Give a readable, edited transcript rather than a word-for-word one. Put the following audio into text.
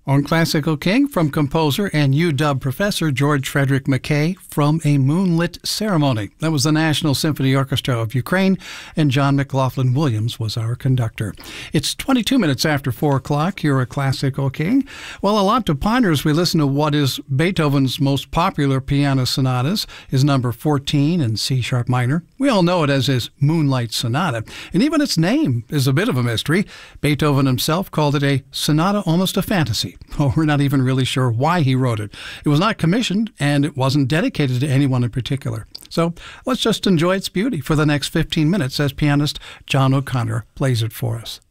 On Classical King, from composer and UW professor George Frederick Mackay, from A Moonlit Ceremony. That was the National Symphony Orchestra of Ukraine, and John McLaughlin Williams was our conductor. It's 22 minutes after 4 o'clock here at Classical King. Well, a lot to ponder as we listen to what is Beethoven's most popular piano sonatas, his number 14 in C-sharp minor. We all know it as his Moonlight Sonata, and even its name is a bit of a mystery. Beethoven himself called it a sonata, almost a fantasy. Well, we're not even really sure why he wrote it. It was not commissioned, and it wasn't dedicated to anyone in particular. So let's just enjoy its beauty for the next 15 minutes as pianist John O'Connor plays it for us.